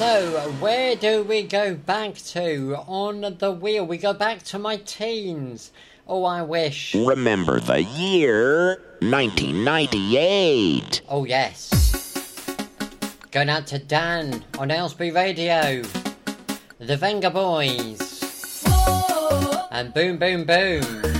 So, where do we go back to on the wheel? We go back to my teens. Oh, I wish. Remember the year 1998. Oh, yes. Going out to Dan on Aylesbury Radio. The Venga Boys. Whoa. And Boom Boom Boom.